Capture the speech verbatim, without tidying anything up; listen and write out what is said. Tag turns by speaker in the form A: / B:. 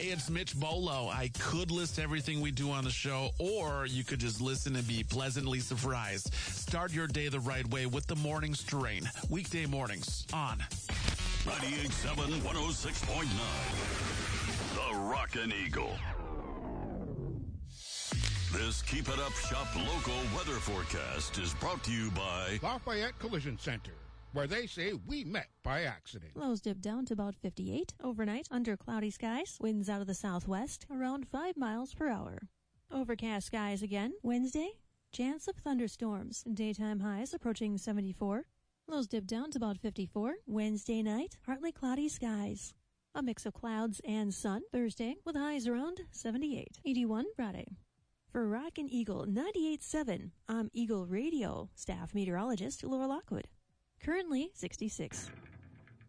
A: Hey, it's Mitch Bolo. I could list everything we do on the show, or you could just listen and be pleasantly surprised. Start your day the right way with the Morning Strain. Weekday mornings on
B: ninety-eight point seven, one oh six point nine. The Rockin' Eagle. This Keep It Up Shop local weather forecast is brought to you by
C: Lafayette Collision Center, where they say we met by accident.
D: Lows dip down to about fifty-eight. Overnight, under cloudy skies. Winds out of the southwest, around five miles per hour. Overcast skies again. Wednesday, chance of thunderstorms. Daytime highs approaching seventy-four. Lows dip down to about fifty-four. Wednesday night, partly cloudy skies. A mix of clouds and sun. Thursday, with highs around seventy-eight. eighty-one Friday. For Rockin' Eagle ninety-eight point seven, I'm Eagle Radio staff meteorologist Laura Lockwood. Currently sixty-six.